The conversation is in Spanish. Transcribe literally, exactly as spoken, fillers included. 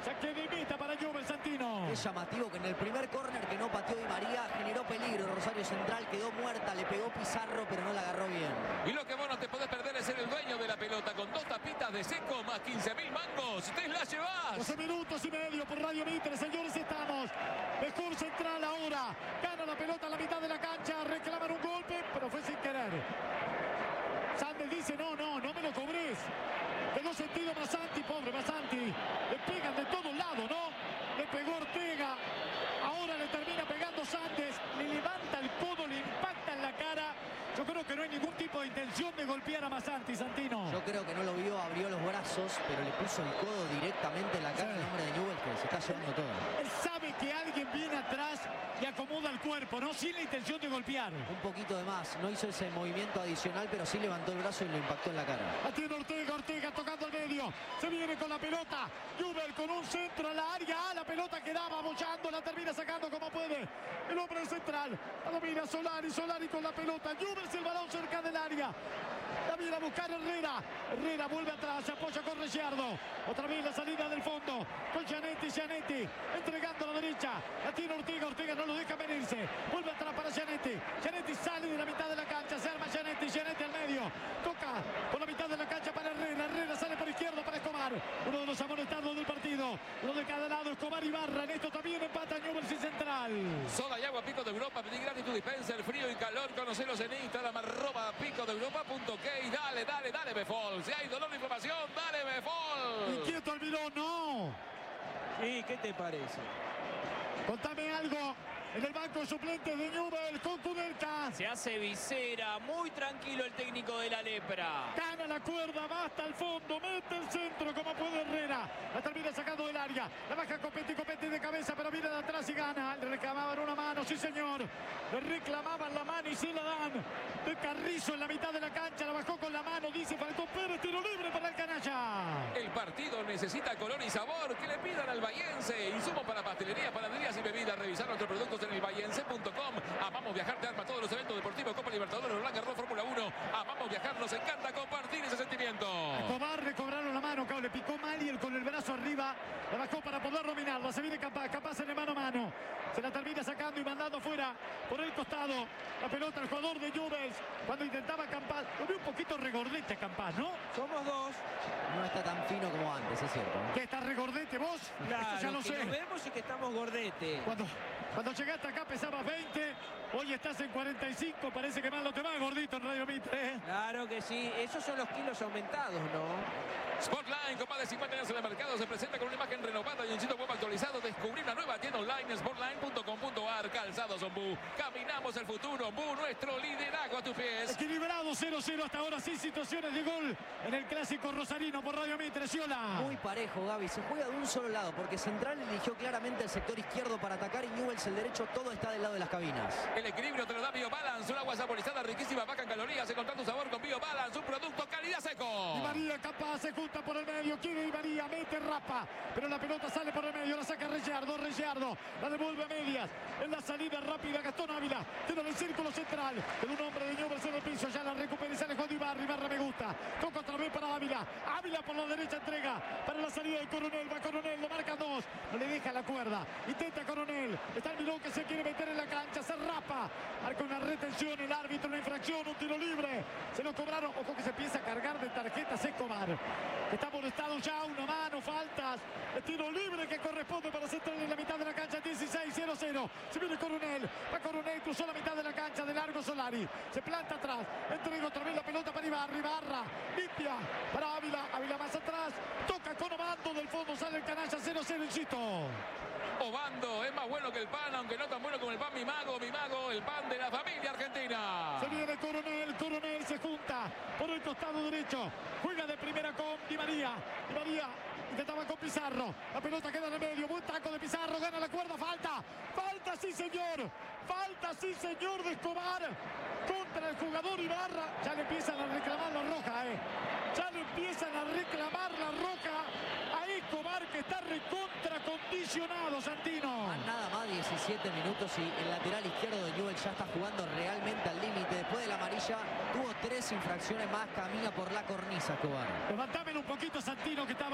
Saque de meta para Newell's, Santino. Es llamativo que en el primer córner que no pateó Di María generó peligro. Rosario Central quedó muerta, le pegó Pizarro, pero no la agarró bien. Y lo que vos no te podés perder es ser el dueño de la pelota. Con dos tapitas de seco más quince mil mangos, te la llevás. doce minutos y medio por Radio Mitre, señores, estamos. Mejor Central ahora. Gana la pelota a la mitad de la cancha. Reclaman un golpe, pero fue sin querer. Sández dice, no, no, no me lo cobres. Pegó sentido Masanti, pobre Masanti. Le pegan de todos lados, ¿no? Le pegó Ortega. Ahora le termina pegando Sández. Le levanta el codo, le impacta en la cara. Yo creo que no hay ningún tipo de intención de golpear a Masanti, Santino. Yo creo que no lo vio, abrió los brazos, pero le puso el codo directamente en la cara al Sí. hombre de Newell's, que se está llevando todo. Él sabe que alguien viene atrás y acomoda el cuerpo, ¿no? Sin la intención de golpear. Un poquito de más, no hizo ese movimiento adicional, pero sí levantó el brazo y lo impactó en la cara. La tiene Ortega, Ortega tocando el medio. Se viene con la pelota. Newell's con un centro en la área. Ah, la pelota quedaba abollando, la termina sacando como puede. El hombre del Central. La domina Solari, Solari con la pelota. Newell's el balón cerca del área. La viene a buscar Herrera. Herrera vuelve atrás, se apoya con Ricciardo. Otra vez la salida del fondo. Con Gianetti, Gianetti. Entregando a la derecha. La tiene Ortega, Ortega no lo deja venirse. Vuelve atrás para Gianetti. Gianetti sale de la mitad de la cancha. Se arma Gianetti, Gianetti al medio. Toca por la mitad de la cancha para Herrera. Herrera sale por izquierda para Escobar. Uno de los amonestados del partido. Uno de cada lado, Escobar y Barra. En esto también empata Newell's y Central. Soda y agua Pico de Europa, pedí gratis tu dispenser, frío y calor, conocelos en Instagram, arroba pico de europa punto ok. Dale, dale, dale, Befol. Si hay dolor de inflamación, dale, Befol. Inquieto Almirón, no. ¿Y qué te parece? Contame algo. En el banco suplente de Newell's con Kudelka. Se hace visera, muy tranquilo el técnico de la Lepra. Gana la cuerda, va hasta el fondo, mete el centro como puede Herrera. La termina sacando del área. La baja Copetti, Copetti de cabeza, pero viene de atrás y gana. Le reclamaban una mano, sí señor. Le reclamaban la mano y se la dan. De Carrizo en la mitad de la cancha, la bajó con la mano, dice Falcón Pérez, tiro libre para el canalla. El partido necesita color y sabor. Que le pidan al Bahiense. Insumos para pastelería, panaderías y bebidas. Revisar nuestros productos en el bahiense punto com. Amamos viajar, te arma todos los eventos deportivos, Copa Libertadores, Roland Garros, Fórmula uno. Amamos viajar, nos encanta compartir ese sentimiento. Escobar le cobraron la mano, le picó mal y él con el brazo arriba la bajó para poder dominarla. Se viene Capaz, Capaz en el mano a mano. Se la termina sacando y mandando fuera por el costado. La pelota al jugador de Newell's cuando intentaba Campas. Lo vio un poquito regordete Campas, ¿no? Somos dos. No está tan fino como antes, es cierto. ¿Qué está regordete vos? Claro, Esto ya lo que sé. nos vemos y que estamos gordete. Cuando, cuando llegaste acá pesabas veinte, hoy estás en cuarenta y cinco, parece que mal no te va, gordito en Radio Mitre, ¿eh? Claro que sí, esos son los kilos aumentados, ¿no? Sportline, con más de cincuenta años en el mercado, se presenta con una imagen renovada y un sitio web actualizado. Descubrir una nueva tienda online en sportline punto com punto ar. Calzados Ombú. Caminamos el futuro. Ombú, nuestro liderazgo a tus pies. Equilibrado cero cero hasta ahora, sin situaciones de gol en el clásico rosarino por Radio Mitre. Ciola. Muy parejo, Gaby. Se juega de un solo lado porque Central eligió claramente el sector izquierdo para atacar y Newell's el derecho. Todo está del lado de las cabinas. El equilibrio te lo da BioBalance, un agua saborizada riquísima, baja en calorías. Encontrar tu sabor con BioBalance, un producto calidad seco. Di María Capaz se junta por el medio, quiere Di María, mete rapa, pero la pelota sale por el medio, la saca Ricciardo, Ricciardo, la devuelve a medias, en la salida rápida Gastón Ávila, queda en el círculo central, de un hombre de Newell's en el piso, ya la recupera y se alejó de Ibarra, Ibarra me gusta, toca otra vez para Ávila, Ávila por la derecha entrega, para la salida de Coronel, va Coronel, lo marca dos, no le deja la cuerda, intenta Coronel, está el Milón que se quiere meter en la cancha, se rapa, marca una retención, el árbitro, una infracción, un tiro libre, se lo cobraron, ojo que se empieza a cargar de tarjetas Escobar, está molestado ya, una mano, faltas, el tiro libre que corresponde para Central en la mitad de la cancha, dieciséis cero cero, se viene Coronel, va Coronel, cruzó la mitad de la cancha, de largo Solari, se planta atrás, entrega otra vez la pelota para Ibarra, Ibarra, limpia para Ávila, Ávila más atrás, toca con Obando, del fondo sale el canalla, cero cero, insisto. Obando es más bueno que el pan, aunque no tan bueno como el pan Mi Mago, Mi Mago, el pan de la familia argentina. Se viene Coronel, Coronel se junta por el costado derecho, juega de primera con Di María, Di María intentaba con Pizarro, la pelota queda en el medio, buen taco de Pizarro, gana la cuerda, falta, falta sí señor, falta sí señor de Escobar contra el jugador Ibarra, ya le empiezan a reclamar la roja, eh. ya le empiezan a reclamar la roja a Escobar que está recontra condicionado, Santino. A nada más diecisiete minutos y el lateral izquierdo de Newell's ya está jugando realmente al límite. Después de la amarilla tuvo tres infracciones más, camina por la cornisa Escobar. Levantámelo un poquito, Santino, que estaba